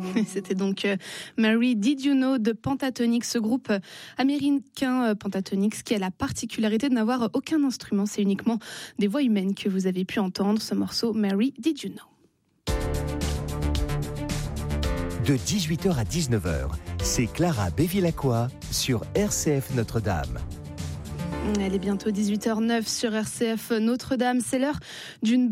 C'était donc Mary Did You Know de Pentatonix, ce groupe américain Pentatonix qui a la particularité de n'avoir aucun instrument. C'est uniquement des voix humaines que vous avez pu entendre. Ce morceau Mary Did You Know. De 18h à 19h, c'est Clara Bévilacqua sur RCF Notre-Dame. Elle est bientôt 18h09 sur RCF Notre-Dame. C'est l'heure d'une